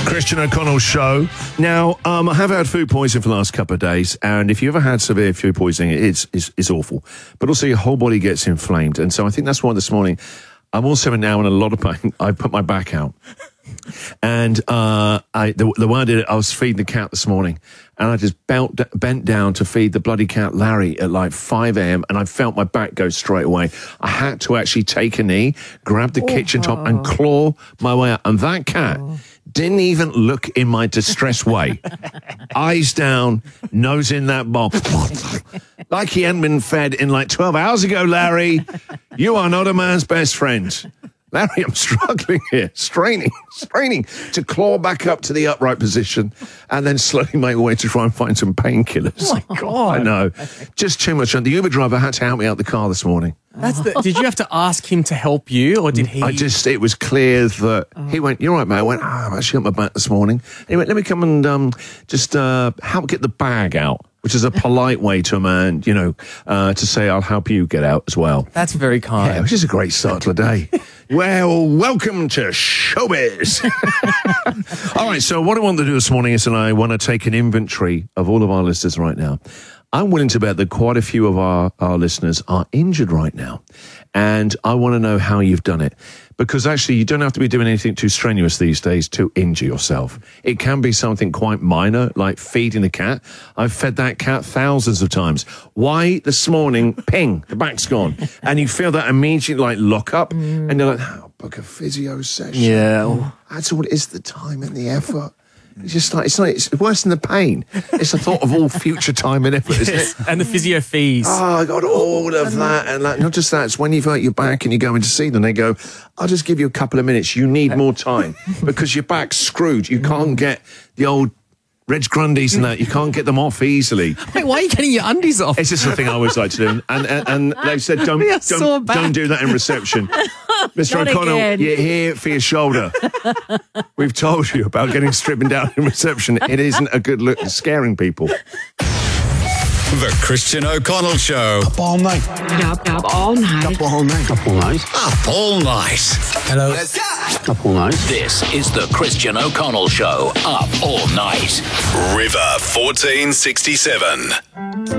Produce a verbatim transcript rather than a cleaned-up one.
Christian O'Connell Show. Now, um, I have had food poisoning for the last couple of days, and if you ever had severe food poisoning, it's, it's, it's awful. But also your whole body gets inflamed, and so I think that's why this morning I'm also now in a lot of pain. I put my back out. And uh, I, the, the way I did it, I was feeding the cat this morning, and I just bent, bent down to feed the bloody cat Larry at like five a.m. and I felt my back go straight away. I had to actually take a knee, grab the oh, kitchen top, and claw my way out. And that cat oh. didn't even look in my distressed way. Eyes down, nose in that bowl. Like he hadn't been fed in like twelve hours ago, Larry. You are not a man's best friend. Larry, I'm struggling here, straining, straining to claw back up to the upright position and then slowly make my way to try and find some painkillers. Oh, my God. I know. Just too much. And the Uber driver had to help me out the car this morning. That's the, did you have to ask him to help you, or did he? I just, it was clear that oh. he went, "You're right, mate." I went, oh, "I've actually got my back this morning." And he went, "Let me come and um, just uh, help get the bag out," which is a polite way to a man, you know, uh, to say, "I'll help you get out as well." That's very kind. Yeah, which is a great start to the day. Well, welcome to Showbiz. All right, so what I want to do this morning is, and I want to take an inventory of all of our listeners right now. I'm willing to bet that quite a few of our, our listeners are injured right now. And I want to know how you've done it. Because actually, you don't have to be doing anything too strenuous these days to injure yourself. It can be something quite minor, like feeding a cat. I've fed that cat thousands of times. Why this morning, ping, the back's gone. And you feel that immediately like lock up. Mm. And you're like, oh, book a physio session. Yeah. That's all it is, the time and the effort. It's just like, it's not, it's worse than the pain. It's the thought of all future time and effort, isn't yes. it? And the physio fees. Oh, I got all of that. And like, not just that, it's when you've hurt your back and you go in to see them, they go, "I'll just give you a couple of minutes. You need more time because your back's screwed. You can't get the old Reg Grundies and that. You can't get them off easily." Wait, why are you getting your undies off? It's just the thing I always like to do. And, and, and they said, don't, don't, so don't do that in reception. Mister Not O'Connell, again. you're here for your shoulder. We've told you about getting stripping down in reception. It isn't a good look. It's scaring people. The Christian O'Connell Show. Up all night. Up, up all night. Up all night. Up all night. Up all night. Hello. Up all night. This is the Christian O'Connell Show. Up all night. River fourteen sixty-seven.